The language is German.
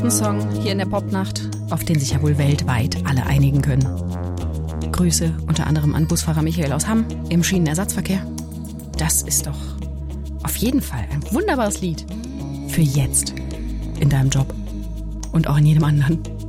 beliebten Song hier in der Popnacht, auf den sich ja wohl weltweit alle einigen können. Grüße unter anderem an Busfahrer Michael aus Hamm im Schienenersatzverkehr. Das ist doch auf jeden Fall ein wunderbares Lied für jetzt in deinem Job und auch in jedem anderen.